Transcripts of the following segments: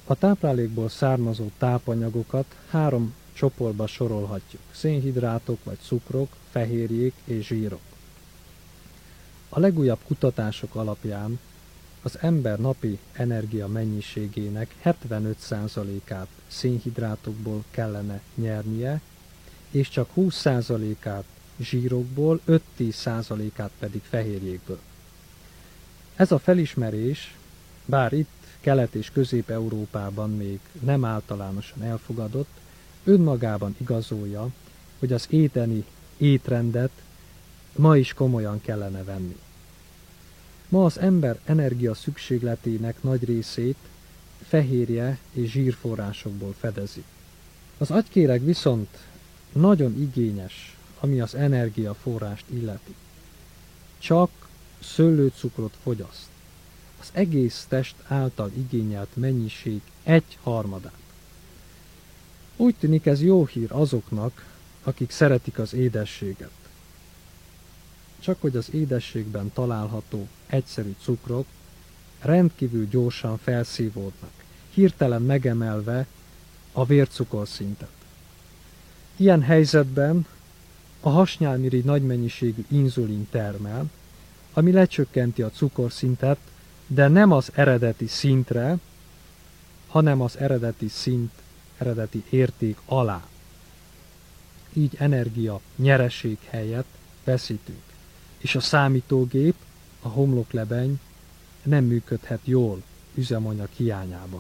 A táplálékból származó tápanyagokat 3 csoportba sorolhatjuk: szénhidrátok vagy cukrok, fehérjék és zsírok. A legújabb kutatások alapján az ember napi energia mennyiségének 75%-át szénhidrátokból kellene nyernie, és csak 20%-át zsírokból, 5-10%-át pedig fehérjékből. Ez a felismerés, bár itt Kelet- és Közép-Európában még nem általánosan elfogadott, önmagában igazolja, hogy az éteni étrendet ma is komolyan kellene venni. Ma az ember energia szükségletének nagy részét fehérje és zsírforrásokból fedezi. Az agykéreg viszont nagyon igényes, ami az energiaforrást illeti. Csak szőlőcukrot fogyaszt. Az egész test által igényelt mennyiség 1/3. Úgy tűnik, ez jó hír azoknak, akik szeretik az édességet. Csak hogy az édességben található egyszerű cukrok rendkívül gyorsan felszívódnak, hirtelen megemelve a vércukorszintet. Ilyen helyzetben a hasnyálmirigy nagy mennyiségű inzulin termel, ami lecsökkenti a cukorszintet, de nem az eredeti szintre, hanem az eredeti érték alá. Így energia nyereség helyett veszítünk, és a számítógép, a homloklebeny nem működhet jól üzemanyag hiányában.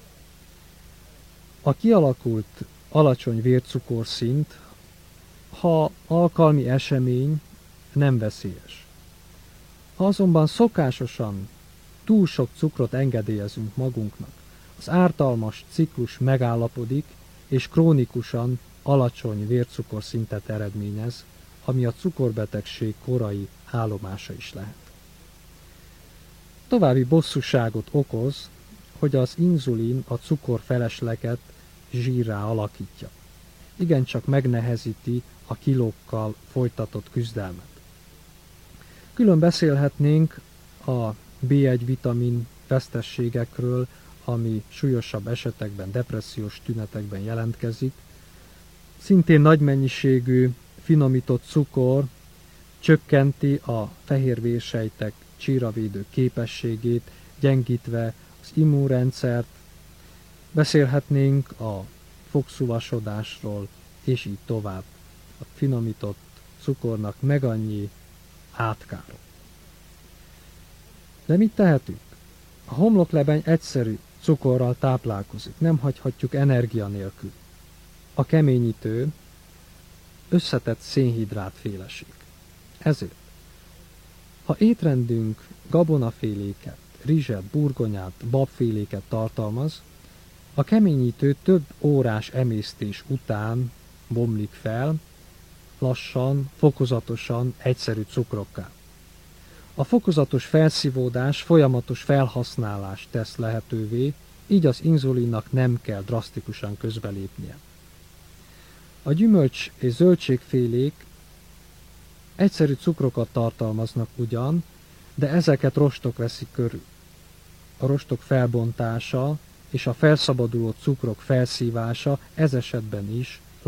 A kialakult alacsony vércukorszint, ha alkalmi esemény, nem veszélyes. Ha azonban szokásosan túl sok cukrot engedélyezünk magunknak, az ártalmas ciklus megállapodik, és krónikusan alacsony vércukorszintet eredményez, ami a cukorbetegség korai állomása is lehet. További bosszúságot okoz, hogy az inzulin a cukorfelesleget zsírrá alakítja. Igencsak megnehezíti a kilókkal folytatott küzdelmet. Külön beszélhetnénk a B1 vitamin vesztességekről, ami súlyosabb esetekben, depressziós tünetekben jelentkezik. Szintén nagy mennyiségű finomított cukor csökkenti a fehérvérsejtek csíravédő képességét, gyengítve az immunrendszert. Beszélhetnénk a fogszúvasodásról, és így tovább. A finomított cukornak meg annyi átkára. De mit tehetünk? A homloklebeny egyszerű cukorral táplálkozik, nem hagyhatjuk energia nélkül. A keményítő összetett szénhidrátféleség. Ezért, ha étrendünk gabonaféléket, rizset, burgonyát, babféléket tartalmaz, a keményítő több órás emésztés után bomlik fel, lassan, fokozatosan egyszerű cukrokká. A fokozatos felszívódás folyamatos felhasználást tesz lehetővé, így az inzulinnak nem kell drasztikusan közbelépnie. A gyümölcs és zöldségfélék egyszerű cukrokat tartalmaznak ugyan, de ezeket rostok veszik körül. A rostok felbontása és a felszabaduló cukrok felszívása ez esetben is